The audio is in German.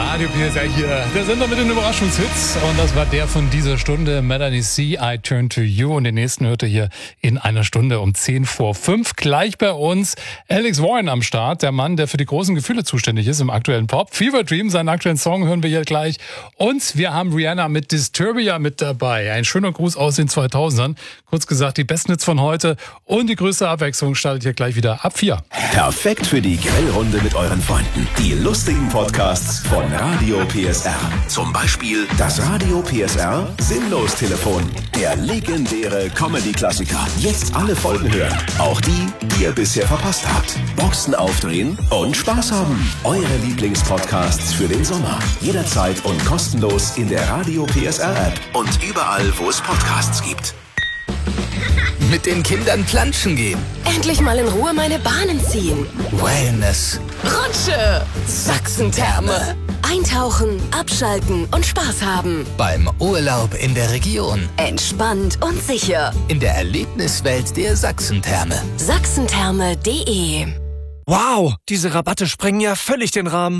Radio PSR hier. Der Sender mit den Überraschungshits. Und das war der von dieser Stunde. Melanie C, I Turn to You. Und den nächsten hört ihr hier in einer Stunde um 5:10. Gleich bei uns Alex Warren am Start. Der Mann, der für die großen Gefühle zuständig ist im aktuellen Pop. Fever Dream, seinen aktuellen Song hören wir hier gleich. Und wir haben Rihanna mit Disturbia mit dabei. Ein schöner Gruß aus den 2000ern. Kurz gesagt, die besten Hits von heute. Und die größte Abwechslung startet hier gleich wieder ab 4. Perfekt für die Grillrunde mit euren Freunden. Die lustigen Podcasts von Radio PSR. Zum Beispiel das Radio PSR Sinnlos-Telefon. Der legendäre Comedy-Klassiker. Jetzt alle Folgen hören. Auch die, die ihr bisher verpasst habt. Boxen aufdrehen und Spaß haben. Eure Lieblingspodcasts für den Sommer. Jederzeit und kostenlos in der Radio PSR App. Und überall, wo es Podcasts gibt. Mit den Kindern planschen gehen. Endlich mal in Ruhe meine Bahnen ziehen. Wellness. Rutsche. Sachsentherme. Eintauchen, abschalten und Spaß haben. Beim Urlaub in der Region. Entspannt und sicher. In der Erlebniswelt der Sachsentherme. Sachsentherme.de. Wow, diese Rabatte sprengen ja völlig den Rahmen.